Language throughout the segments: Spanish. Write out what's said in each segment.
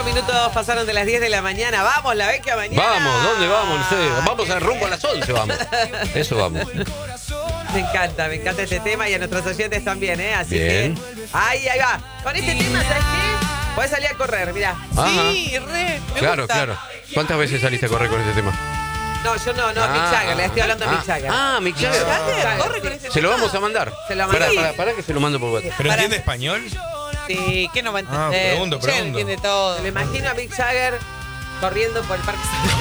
minutos pasaron de las 10 de la mañana. Vamos, la vecchia mañana. Vamos, ¿dónde vamos? No sé. Vamos al rumbo a las 11, vamos. Eso vamos. Me encanta este tema y a nuestros oyentes también, ¿eh? Así Bien. que. Ahí va. Con este tema, ¿sabes qué? Podés salir a correr, mirá. Sí, re. Me Claro, gusta. claro. ¿Cuántas veces saliste a correr con este tema? No, yo no, Mick Jagger, le estoy hablando a Mick Jagger. Mick Jagger. Jagger, corre con ese Se lo tema. vamos a mandar. Se lo mandamos. Pará que se lo mando por WhatsApp. ¿Pero Para- entiende español? Sí, ¿qué no va a Ah, entender? pregunto. Che, entiende todo. Me imagino a Mick Jagger corriendo por el parque.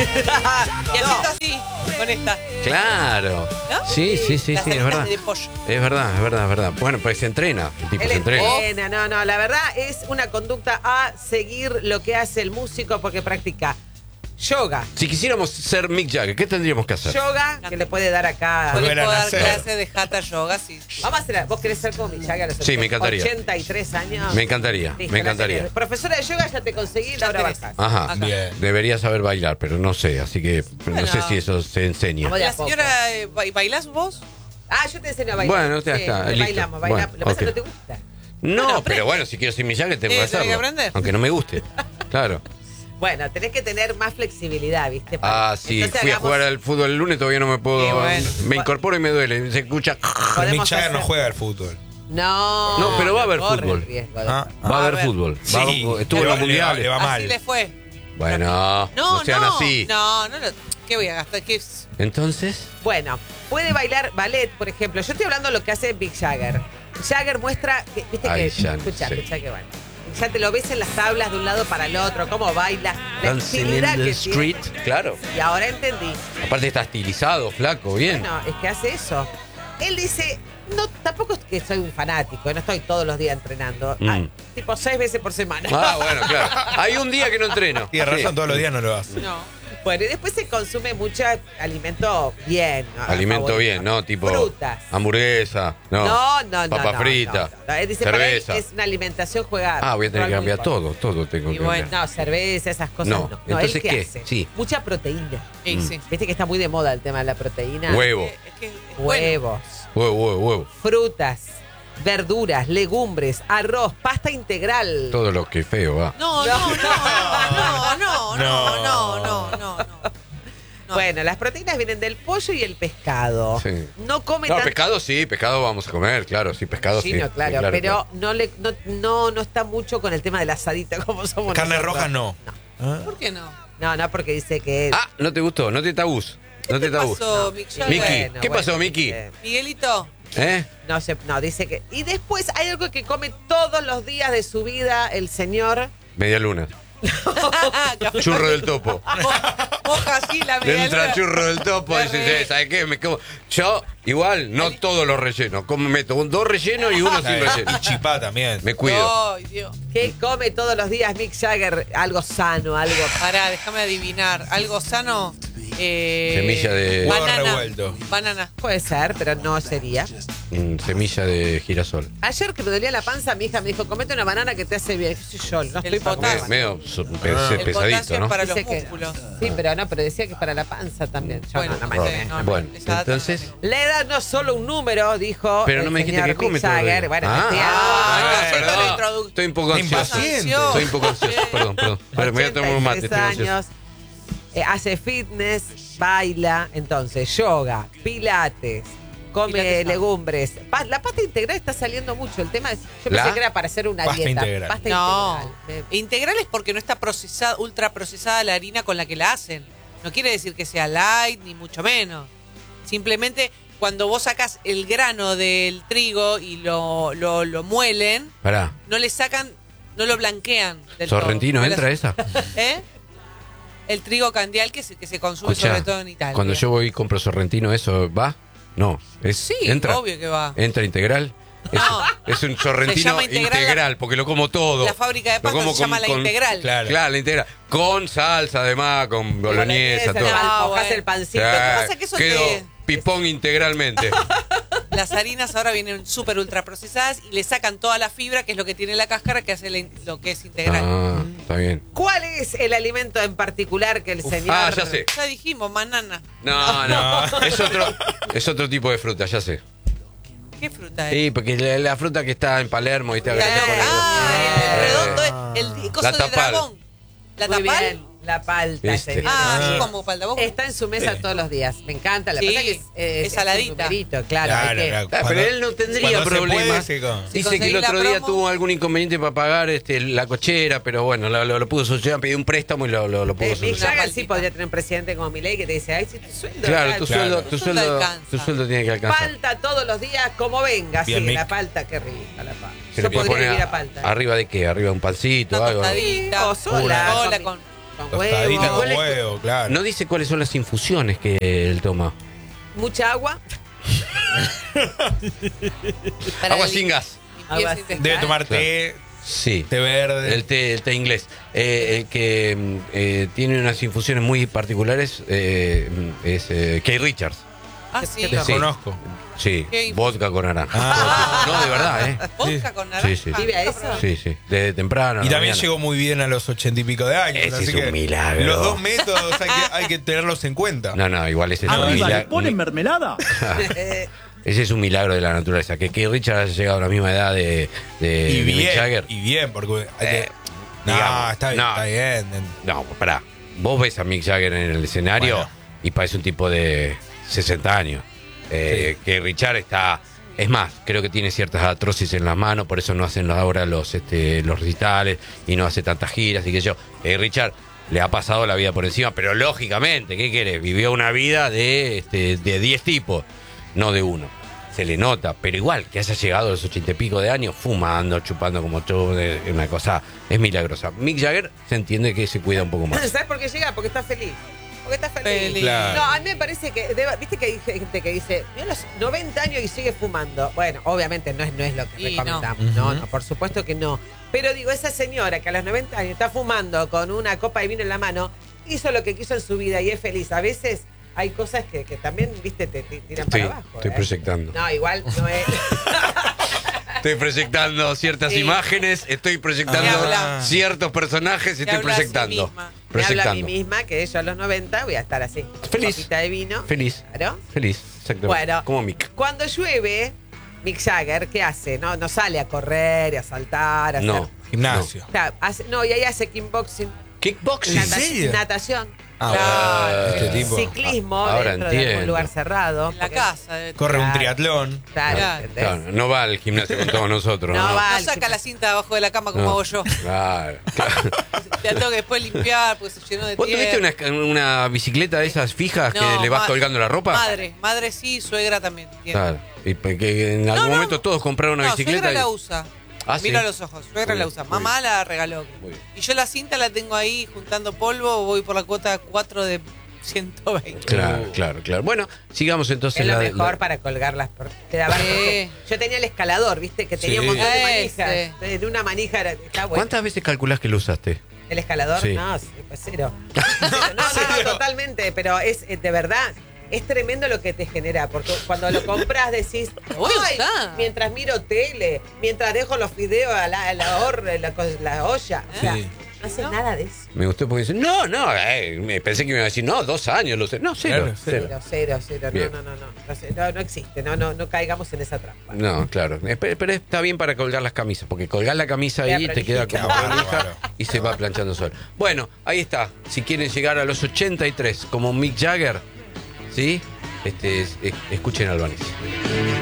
Y haciendo así, con esta. Claro. ¿No? Sí, Las es alitas verdad. de pollo. Es verdad. Bueno, pues se entrena. El tipo Él se entrena. entrena, no, la verdad es una conducta a seguir lo que hace el músico porque practica yoga. Si quisiéramos ser Mick Jagger, ¿qué tendríamos que hacer? Yoga que le puede dar acá. Yo le Volver a puedo dar nacer. clase de hatha yoga, sí. Vamos a hacer, vos querés ser como Mick Jagger a los Sí, me encantaría. 83 años. Me encantaría, Listo, me la encantaría. tenés. Profesora de yoga ya te conseguí, Ya Laura tenés. Barjas. Ajá. Acá. Bien. Debería saber bailar, pero no sé, así que no Bueno. sé si eso se enseña. Vamos de a La poco. señora, ¿bailás vos? Ah, yo te enseño a bailar. Bueno, ya está, listo. Bailamos. Bueno, Lo que pasa es que ok. no te gusta. No, Bueno, pero bueno, si quiero ser Mick Jagger tengo que tenés que hacerlo. aprender. Aunque no me guste. Claro. Bueno, tenés que tener más flexibilidad, ¿viste? Sí, Entonces fui a hagamos- jugar al fútbol el lunes, todavía no me puedo. Y bueno. Me incorporo y me duele. Se escucha. Pero Mick Podemos Jagger no hacer- juega al fútbol. No. No, pero va a haber corre el fútbol. riesgo de- Ah, Va a haber a ver. fútbol. Sí, Estuvo en le los va mundiales. mal. Así le fue. Bueno, no sean no, así. No, ¿qué voy a gastar? ¿Qué es? Entonces, Bueno, puede bailar ballet, por ejemplo. Yo estoy hablando de lo que hace Mick Jagger. Jagger muestra, viste Ay, que, ya no escucha sé. que bueno. Ya te lo ves en las tablas de un lado para el otro, cómo baila, la Dancing in agilidad the que Street, tiene. claro. Y ahora entendí. Aparte está estilizado, flaco, bien. Bueno, es que hace eso. Él dice, no, tampoco es que soy un fanático, no estoy todos los días entrenando. Tipo 6 veces por semana. Bueno, claro. Hay un día que no entreno. Tiene razón, Sí. todos los días no lo hace. No. Bueno, y después se consume mucho alimento bien. ¿no? Alimento Favorito. bien, ¿no? Tipo Frutas. hamburguesa, no. No. Papa frita, Él dice, para él cerveza. es una alimentación jugar. Voy a tener que cambiar todo tengo Y que bueno, cambiar. No, cerveza, esas cosas No. no. Entonces, ¿él ¿qué? hace? Sí. Mucha proteína. Sí, sí. Viste que está muy de moda el tema de la proteína. Huevo, Es que es bueno. Huevos, huevo. frutas, verduras, legumbres, arroz, pasta integral. Todo lo que feo va. No. Bueno, las proteínas vienen del pollo y el pescado. Sí. No come No, tanto. pescado sí, pescado vamos a comer, claro, sí, pescado sí. Sí, no, claro, Sí, pero no está mucho con el tema del asadito como somos Carne nosotros. roja no. ¿Ah? ¿Por qué no? No, porque dice que... ¿no te gustó? ¿No te tabús? No te ¿Qué tabús. pasó, Mick Jagger? Miki, ¿qué pasó, Miki? Miguelito. ¿Eh? No, dice que... Y después hay algo que come todos los días de su vida el señor. Media luna. Churro del topo. Moja así la Le media entra luna. churro del topo y dice, ¿sabes qué? Me como... Yo, igual, no todos los rellenos. Como meto 2 rellenos y uno sin relleno. Y chipá también. Me cuido. Ay, Dios. ¿Qué come todos los días Mick Jagger? Algo sano, algo... Pará, déjame adivinar. ¿Algo sano? Semilla de- Huevo Banana. revuelto. Banana. Puede ser, pero no sería. Semilla de girasol. Ayer que me dolía la panza, mi hija me dijo, comete una banana que te hace bien. ¿Qué sé yo? No estoy para comer potasio. banana. El Pesadito, potasio ¿no? es para los Dice que- músculos. Sí, pero decía que para la panza también. Yo Bueno, no me no sé, comí. no. Bueno, Esa data entonces... La edad no es solo un número, dijo Pero el no me dijiste señor que come Mick todo el Jagger. día. Bueno, Ah, estoy ah, haciendo haciendo la introducción. Estoy un poco ansioso. Impaciente. Estoy un poco ansioso. Perdón. Me voy a tomar un mate. 83 estoy ansioso. años, hace fitness, baila, entonces, yoga, pilates, come Pilates no. legumbres. La pasta integral está saliendo mucho. El tema es, yo ¿La? pensé que era para hacer una Pasta dieta. integral. Pasta No. integral. Integral es porque no está procesada, ultra procesada la harina con la que la hacen. No quiere decir que sea light, ni mucho menos. Simplemente cuando vos sacás el grano del trigo y lo muelen, Pará. no le sacan, no lo blanquean del todo. ¿Sorrentino Porque entra las- esa? ¿Eh? El trigo candial que se consume Escuchá, sobre todo en Italia. cuando yo voy y compro sorrentino, ¿eso va? No. Sí, ¿entra? obvio que va. ¿Entra integral? Es, No. es un Se sorrentino llama integral, integral. porque lo como todo. La fábrica de Lo pasta como se llama La Integral. Claro. Claro, la integral. Con salsa además, con boloñesa, todo. Ah, Mojás bueno. el pancito. Lo que Ah, pasa es que eso quedo te- pipón integralmente. Las harinas ahora vienen súper ultra procesadas y le sacan toda la fibra, que es lo que tiene la cáscara, que hace lo que es integral. Ah, está bien. ¿Cuál es el alimento en particular que el señor... Ah, ya sé. Ya dijimos, banana. No. Es otro tipo de fruta, ya sé. ¿Qué fruta es? Sí, porque la fruta que está en Palermo y está El redondo, el coso La de tapal. dragón. ¿La Muy tapal? bien, la palta, Este. señor. Ah, yo como palta. ¿Vos? Está en su mesa todos los días. Me encanta. La Sí, pasa que es es saladita. un numerito, claro. hay que- Ah, Cuando- pero él no tendría cuando se problemas. puede, se come. Si Dice que el conseguís la otro día promo- tuvo algún inconveniente para pagar la cochera, pero bueno, lo pudo solucionar, pidió un préstamo y lo pudo Mick solucionar. Jagger sí podría tener un presidente como Milei que te dice, ay, si tu sueldo. Claro, alcanza". tu sueldo, Claro. tu Tu sueldo sueldo, alcanza. tu sueldo tiene que alcanzar. Palta todos los días, como venga. Bien, Sí, Mick. la palta, qué rica la palta. Se Yo le puede podría poner vivir a palta. arriba de qué, arriba de un pancito, Una algo. tostadita. O sola. Sola con- con... Con Tostadita huevo. con huevo, claro. No dice cuáles son las infusiones que él toma. Mucha agua. para Agua el- sin gas. limpieza Agua intestinal. Debe tomar té, Sí. té verde. El té inglés. El que tiene unas infusiones muy particulares es Keith Richards. Ah, sí. Te Sí. conozco. Sí, ¿Qué infusión? vodka con naranja. Ah. No, de verdad, ¿eh? ¿Vodka con naranja? Sí, sí. ¿Vive a eso? Sí, sí. Desde temprano. a Y la también mañana. llegó muy bien a los 80 y pico de años. Ese así es un que milagro. Los dos métodos hay que tenerlos en cuenta. No, igual ese es un Arriba, ¿le milagro. ponen mermelada? Ese es un milagro de la naturaleza. Que Keith Richards haya llegado a la misma edad de Y Mick bien, Jagger. y bien, porque hay que... No, digamos, está bien, no. está bien. No, pará. Vos ves a Mick Jagger en el escenario Bueno. y parece un tipo de 60 años. Que Richard está... Es más, creo que tiene ciertas atrosis en las manos, por eso no hacen ahora los recitales y no hace tantas giras y que yo. Richard le ha pasado la vida por encima, pero lógicamente, ¿qué querés? Vivió una vida de 10 tipos, no de uno. Se le nota, pero igual que haya llegado a los 80 y pico de años fumando, chupando como todo, una cosa es milagrosa. Mick Jagger se entiende que se cuida un poco más. ¿Sabes por qué llega? Porque está feliz. Porque está feliz. Feliz. Claro. No, a mí me parece que, viste que hay gente que dice, yo a los 90 años y sigue fumando. Bueno, obviamente no es lo que Y recomendamos. no. No, por supuesto que no. Pero digo, esa señora que a los 90 años está fumando con una copa de vino en la mano, hizo lo que quiso en su vida y es feliz. A veces hay cosas que también, viste, te tiran para abajo. Estoy proyectando. No, igual no es. Estoy proyectando ciertas Sí. imágenes, estoy proyectando Me habla. ciertos personajes, Me estoy habla a sí proyectando. misma. Me habla a mí Proyectando. misma que yo a los 90 voy a estar así. Feliz. Copita de vino. Feliz. Claro. Feliz, exactamente. Bueno. Como Mick. Cuando llueve, Mick Jagger, ¿qué hace? No sale a correr y a saltar, a No. hacer. Gimnasio. O sea, y ahí hace kickboxing, Kickboxing. ¿En serio? natación, Ah, Claro. este tipo ciclismo Ahora dentro de algún entiendo. lugar cerrado. En la porque- casa. corre un Claro. triatlón. Claro, Claro. ¿entendés? Claro, no va al gimnasio con todos nosotros. No ¿no? va. No al saca gimnasio. la cinta debajo de la cama como No. hago yo. Claro. La tengo que después limpiar porque se llenó de ¿Vos tuviste tierra. una bicicleta de esas fijas No, que le vas ma- colgando la ropa? Madre sí, suegra también. tiene. Claro. Y que en algún No, no. momento todos compraron una No, bicicleta. suegra y- la usa. Ah, ¿sí? Mira a los ojos, suegra Muy la bien, usa. muy Mamá la regaló. Muy bien. Y yo la cinta la tengo ahí juntando polvo, voy por la cuota 4 de 120. Claro. Bueno, sigamos entonces. Es lo la- mejor la- para colgarlas. Porque yo tenía el escalador, ¿viste? Que tenía Sí. un montón de Ese. manijas. En una manija está bueno. ¿Cuántas veces calculás que lo usaste? ¿El escalador? Sí. No, sí, pues cero. No, totalmente. Pero es de verdad. Es tremendo lo que te genera, porque cuando lo compras decís, Lo voy a "Ay, usar". mientras miro tele, mientras dejo los fideos a la olla. O sea, Sí. no haces nada de eso. Me gustó porque dice, me pensé que me iba a decir, 2 años lo sé. No, cero. Claro, Cero. Bien. No existe. No caigamos en esa trampa. No, claro. Pero está bien para colgar las camisas, porque colgar la camisa Queda ahí te queda como prolijita. prolija Bárbaro. y se va planchando solo. Bueno, ahí está. Si quieren llegar a los 83 como Mick Jagger, ¿sí? Escuchen a Albanese.